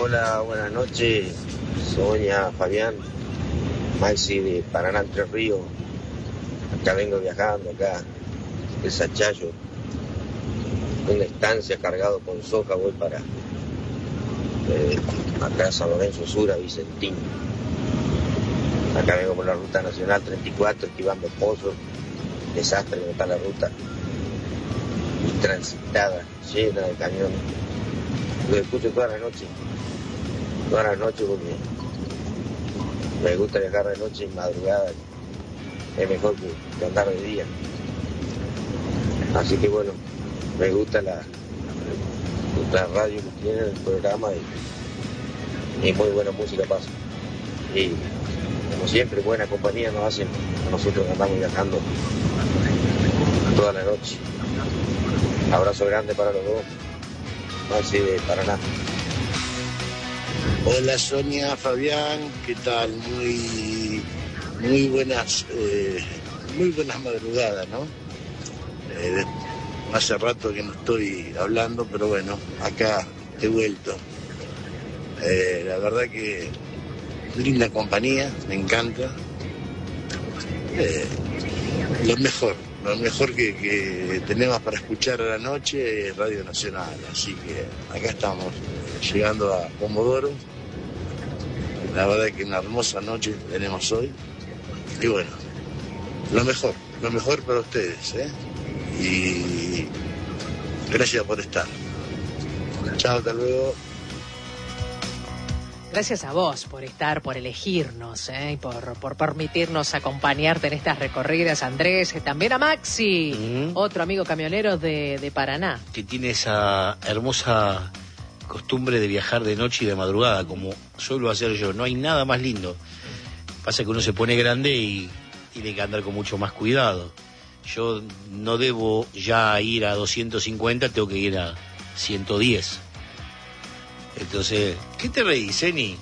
Hola, buenas noches. Sonia, Fabián, Maxi de Paraná, Entre Ríos. Acá vengo viajando, acá de Sachayo. Una estancia cargado con soja, voy para acá San Lorenzo Sur, a Vicentín. Acá vengo por la ruta nacional 34, esquivando pozos. Desastre como está la ruta. Transitada, llena de camiones. Lo escucho toda la noche porque me gusta viajar de noche y madrugada. Es mejor que andar de día. Así que bueno, me gusta la radio que tiene, el programa y muy buena música pasa. Y como siempre, buena compañía nos hacen a nosotros que andamos viajando toda la noche. Abrazo grande para los dos. Maxi de Paraná. Hola Sonia, Fabián, ¿qué tal? Muy buenas madrugadas, ¿no? Hace rato que no estoy hablando, pero bueno, acá he vuelto. La verdad que linda compañía, me encanta. Lo mejor que tenemos para escuchar a la noche es Radio Nacional, así que acá estamos, llegando a Comodoro. La verdad que una hermosa noche tenemos hoy. Y bueno, lo mejor para ustedes, ¿eh? Y gracias por estar. Chao, hasta luego. Gracias a vos por estar, por elegirnos, y por permitirnos acompañarte en estas recorridas, Andrés, también a Maxi, otro amigo camionero de Paraná. Que tiene esa hermosa costumbre de viajar de noche y de madrugada, como suelo hacer yo. No hay nada más lindo. Pasa que uno se pone grande y tiene que andar con mucho más cuidado. Yo no debo ya ir a 250, tengo que ir a 110. Entonces, ¿qué te reís, Eni?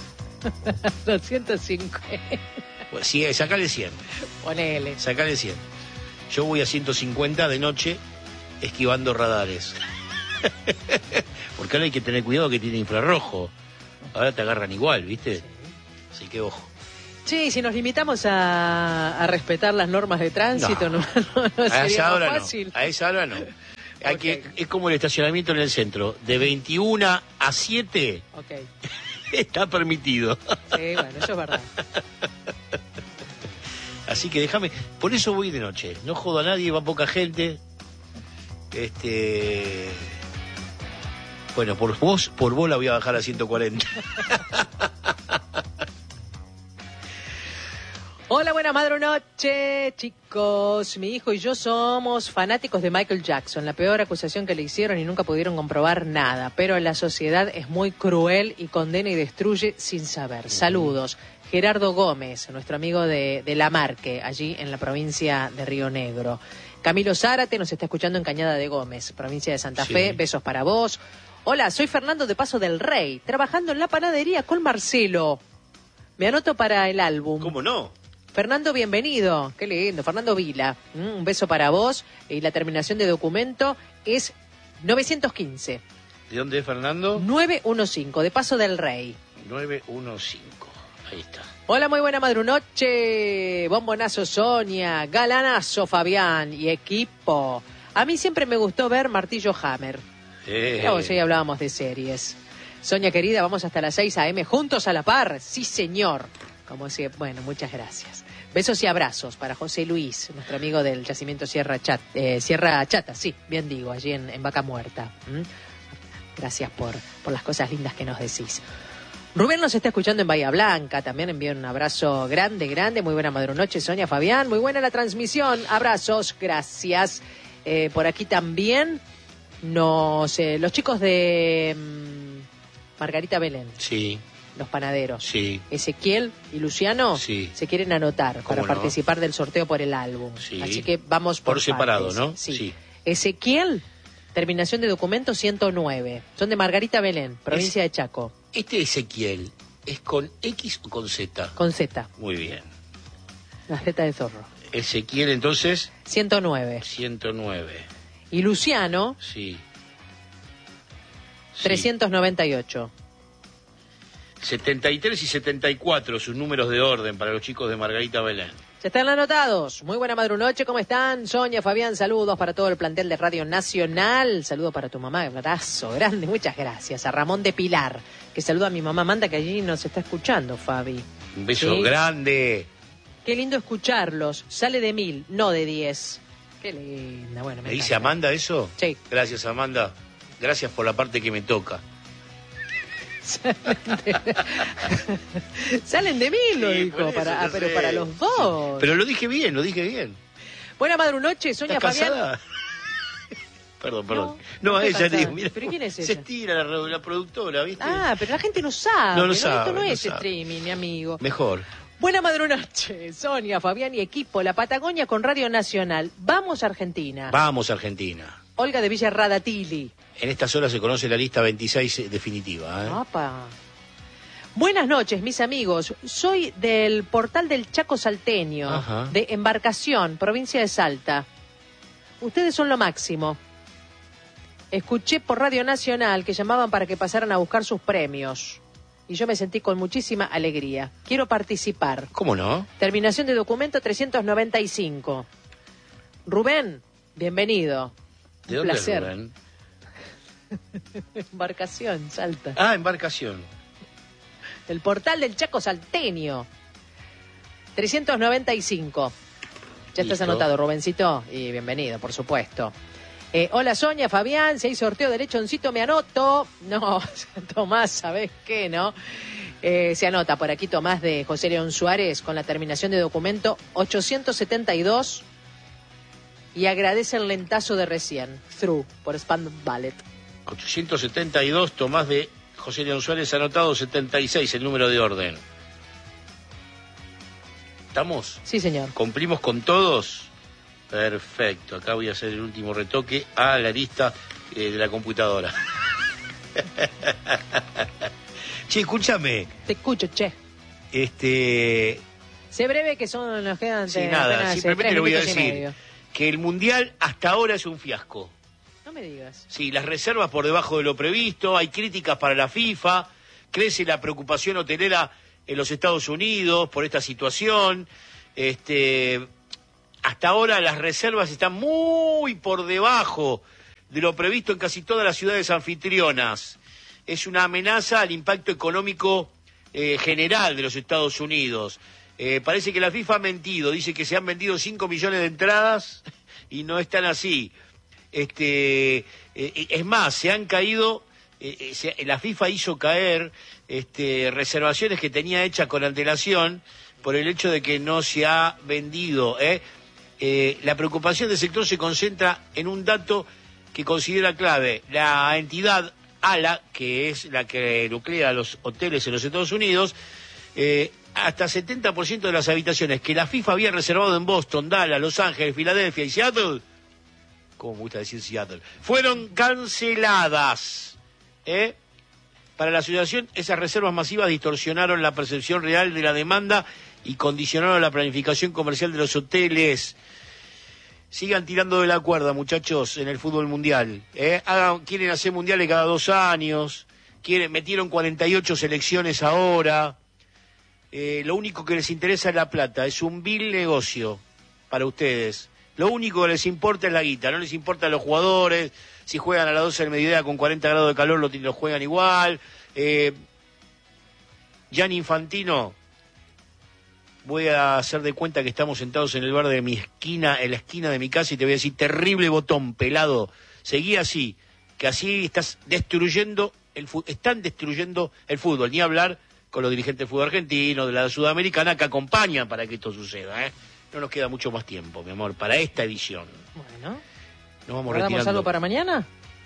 250. Pues sí, sacale 100. Ponele. Sacale 100. Yo voy a 150 de noche esquivando radares. Porque ahora hay que tener cuidado que tiene infrarrojo. Ahora te agarran igual, ¿viste? Sí. Así que ojo. Sí, si nos limitamos a respetar las normas de tránsito, no sería más fácil. A esa hora no. Okay. Es como el estacionamiento en el centro. De 21 a 7 okay. Está permitido. Sí, bueno, eso es verdad. Así que déjame. Por eso voy de noche. No jodo a nadie, va poca gente. Bueno, por vos la voy a bajar a 140. Hola, buenas madrunoche, chicos. Mi hijo y yo somos fanáticos de Michael Jackson. La peor acusación que le hicieron y nunca pudieron comprobar nada. Pero la sociedad es muy cruel y condena y destruye sin saber. Saludos. Gerardo Gómez, nuestro amigo de La Marque, allí en la provincia de Río Negro. Camilo Zárate nos está escuchando en Cañada de Gómez, provincia de Santa Fe. Besos para vos. Hola, soy Fernando de Paso del Rey, trabajando en la panadería con Marcelo. Me anoto para el álbum. ¿Cómo no? Fernando, bienvenido. Qué lindo. Fernando Vila. Un beso para vos. Y la terminación de documento es 915. ¿De dónde es, Fernando? 915, de Paso del Rey. 915. Ahí está. Hola, muy buena madrunoche. Bombonazo Sonia, galanazo Fabián y equipo. A mí siempre me gustó ver Martillo Hammer. Hoy hablábamos de series. Sonia querida, vamos hasta las 6 a.m. juntos a la par. Sí, señor. Como si, bueno, muchas gracias. Besos y abrazos para José Luis, nuestro amigo del yacimiento Sierra Chata, sí, bien digo, allí en Vaca Muerta. Gracias por las cosas lindas que nos decís. Rubén nos está escuchando en Bahía Blanca, también envío un abrazo grande, muy buena madrunoche, Sonia, Fabián, muy buena la transmisión, abrazos, gracias. Por aquí también los chicos de Margarita Belén. Sí. Los panaderos. Sí. Ezequiel y Luciano se quieren anotar para participar del sorteo por el álbum. Sí. Así que vamos por separado, partes. ¿no? Sí. Ezequiel, terminación de documento 109. Son de Margarita Belén, provincia de Chaco. ¿Este Ezequiel es con X o con Z? Con Z. Muy bien. La Z de zorro. Ezequiel, entonces. 109. 109. Y Luciano. Sí. 398. 73 y 74, sus números de orden para los chicos de Margarita Belén. Ya están anotados. Muy buena madrunoche, ¿cómo están? Sonia, Fabián, saludos para todo el plantel de Radio Nacional. Saludo para tu mamá, abrazo grande, muchas gracias. A Ramón de Pilar, que saluda a mi mamá Amanda, que allí nos está escuchando, Fabi. Un beso grande. Qué lindo escucharlos. Sale de 1000, no de 10. Qué linda, bueno, ¿Me dice Amanda eso? Sí. Gracias, Amanda. Gracias por la parte que me toca. Salen de 1000, lo dijo, pero para los dos. Pero lo dije bien. Buena madrunoche, Sonia, ¿Estás Fabián. casada? Perdón. No a ella casada. le digo, mira, ¿Pero quién es ella? se estira la productora, ¿viste? Ah, pero la gente no sabe. No lo sabe, Esto no no es sabe. streaming, mi amigo. Mejor. Buena madrunoche, Sonia, Fabián y equipo. La Patagonia con Radio Nacional. Vamos a Argentina. Vamos a Argentina. Olga de Villarradatili. En estas horas se conoce la lista 26 definitiva. Opa. Buenas noches, mis amigos. Soy del portal del Chaco Salteño, Ajá. de Embarcación, provincia de Salta. Ustedes son lo máximo. Escuché por Radio Nacional que llamaban para que pasaran a buscar sus premios. Y yo me sentí con muchísima alegría. Quiero participar. ¿Cómo no? Terminación de documento 395. Rubén, bienvenido. ¿De Un dónde placer. es Rubén? Embarcación, Salta. Ah, Embarcación. El portal del Chaco Salteño. 395. Ya estás Listo. anotado, Rubencito. Y bienvenido, por supuesto. Hola, Sonia, Fabián. Si hay sorteo de lechoncito, me anoto. No, Tomás, ¿sabés qué, no? Se anota por aquí Tomás de José León Suárez con la terminación de documento 872 y agradece el lentazo de recién. Through, por Spam Ballet. 872, Tomás de José León Suárez, anotado 76, el número de orden. ¿Estamos? Sí, señor. ¿Cumplimos con todos? Perfecto, acá voy a hacer el último retoque a la lista de la computadora. Che, escúchame. Te escucho, che. Sé breve que nos quedan... Sí, nada, apenas, simplemente 3 le voy a minutos y decir medio. que el Mundial hasta ahora es un fiasco. No me digas. Sí, las reservas por debajo de lo previsto, hay críticas para la FIFA, crece la preocupación hotelera en los Estados Unidos por esta situación. Hasta ahora las reservas están muy por debajo de lo previsto en casi todas las ciudades anfitrionas. Es una amenaza al impacto económico general de los Estados Unidos. Parece que la FIFA ha mentido, dice que se han vendido 5 millones de entradas y no están así. Es más, se han caído, la FIFA hizo caer reservaciones que tenía hechas con antelación por el hecho de que no se ha vendido. La preocupación del sector se concentra en un dato que considera clave. La entidad ALA, que es la que nuclea los hoteles en los Estados Unidos, hasta 70% de las habitaciones que la FIFA había reservado en Boston, Dallas, Los Ángeles, Filadelfia y Seattle, como me gusta decir Seattle, fueron canceladas. Para la asociación, esas reservas masivas distorsionaron la percepción real de la demanda y condicionaron la planificación comercial de los hoteles. Sigan tirando de la cuerda, muchachos, en el fútbol mundial. Quieren hacer mundiales cada 2 años, metieron 48 selecciones ahora. Lo único que les interesa es la plata, es un vil negocio para ustedes. Lo único que les importa es la guita, no les importan los jugadores, si juegan a las 12 del mediodía con 40 grados de calor lo juegan igual. Gianni Infantino, voy a hacer de cuenta que estamos sentados en el bar de mi esquina, en la esquina de mi casa, y te voy a decir, terrible botón, pelado, seguí así, que así están destruyendo el fútbol, ni hablar con los dirigentes del fútbol argentino, de la sudamericana, que acompañan para que esto suceda, No nos queda mucho más tiempo, mi amor, para esta edición. Bueno. Nos vamos ¿Guardamos retirando. algo para mañana?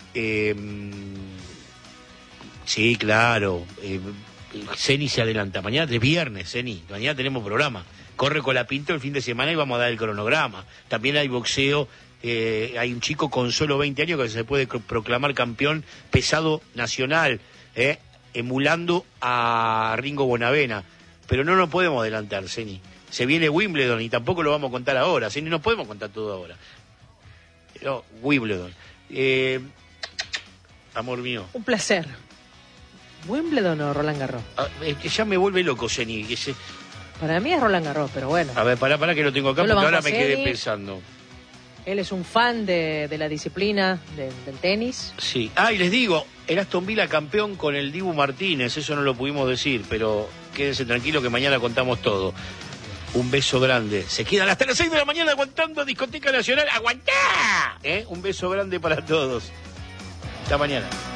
Sí, claro. Ceni se adelanta. Mañana es viernes, Ceni. Mañana tenemos programa. Corre con la Pinto el fin de semana y vamos a dar el cronograma. También hay boxeo. Hay un chico con solo 20 años que se puede proclamar campeón pesado nacional, emulando a Ringo Bonavena. Pero no nos podemos adelantar, Ceni. Se viene Wimbledon y tampoco lo vamos a contar ahora. Ceni, no podemos contar todo ahora. No, Wimbledon. Amor mío. Un placer. ¿Wimbledon o Roland Garros? Es que ya me vuelve loco, Zeni. Para mí es Roland Garros, pero bueno. A ver, pará que lo tengo acá porque ahora me quedé pensando. Él es un fan de la disciplina del tenis. Sí. Y les digo, el Aston Villa campeón con el Dibu Martínez, eso no lo pudimos decir, pero quédense tranquilos que mañana contamos todo. Un beso grande. Se quedan hasta las 6 de la mañana aguantando Discoteca Nacional. ¡Aguantá! Un beso grande para todos. Hasta mañana.